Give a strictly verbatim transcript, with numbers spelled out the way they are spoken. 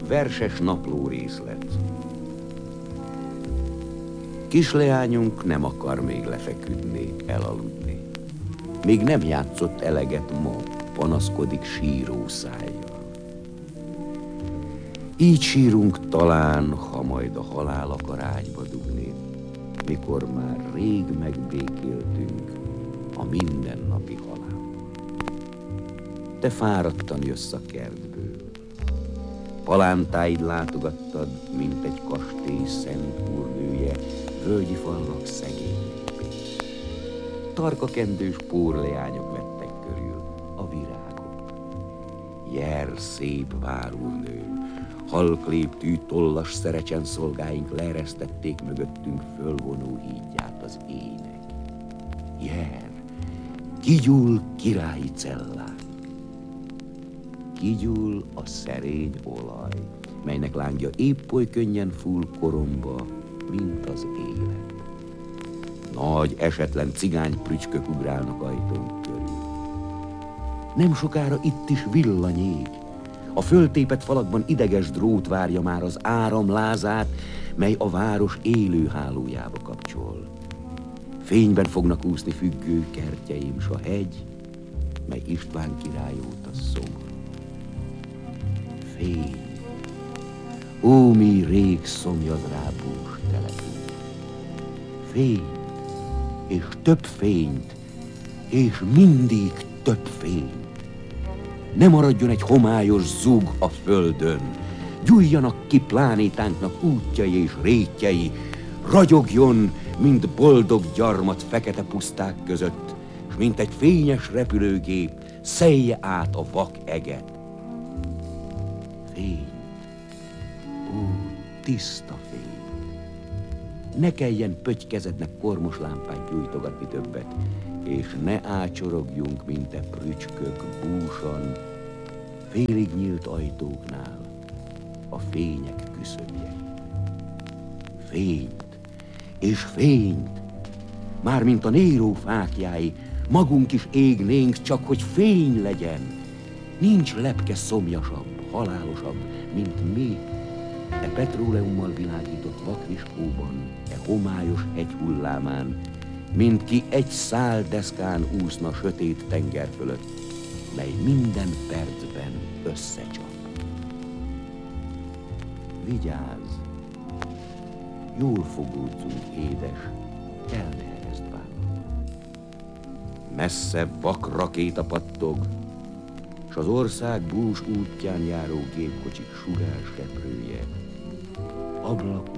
verses napló részlet. Kisleányunk nem akar még lefeküdni, elaludni. Még nem játszott eleget ma, panaszkodik síró szájjal. Így sírunk talán, ha majd a halál akar ágyba dugni, mikor már rég megbékéltünk a mindennapi halál. Te fáradtan jössz a kertből. Palántáid látogattad, mint egy kastély szent úrnője, völgyi falvak szegény népét. Tarkakendős pórleányok vettek körül, a virágok. Jer, szép várúrnő, halkléptű, tollas szerecsen szolgáink leeresztették mögöttünk fölvonó hídját az ének. Jer, kigyúl királyi cellák. Kigyúl a szerény olaj, melynek lángja épp oly könnyen fúl koromba, mint az élet. Nagy, esetlen cigány prücskök ugrálnak ajtónk körül. Nem sokára itt is villany ég. A föltépett falakban ideges drót várja már az áram lázát, mely a város élő hálójába kapcsol. Fényben fognak úszni függő kertjeim, s a hegy, mely István király óta szomorú. Fény, ó, mi rég szomjaz rá bús telepünk. Fény, és több fényt, és mindig több fény. Ne maradjon egy homályos zug a földön, gyújjanak ki plánétánknak útjai és rétjei, ragyogjon, mint boldog gyarmat fekete puszták között, s mint egy fényes repülőgép szelje át a vak eget. Fény, ó, tiszta fény. Ne kelljen pötykezednek kormos lámpát gyújtogatni többet, és ne ácsorogjunk, mint te prücskök búsan, félig nyílt ajtóknál a fények küszöbjein. Fényt és fényt, mármint a Néró fáklyái, magunk is égnénk, csak hogy fény legyen. Nincs lepke szomjasabb, halálosabb, mint mi, e petróleummal világított vakviskóban, e homályos hegy hullámán, mint ki egy szál deszkán úszna sötét tenger fölött, mely minden percben összecsap. Vigyázz, jól fogódzunk, édes, el ne erezd vállal. Messze vak rakéta pattog, s az ország bús útján járó gépkocsik sugárseprője ablakon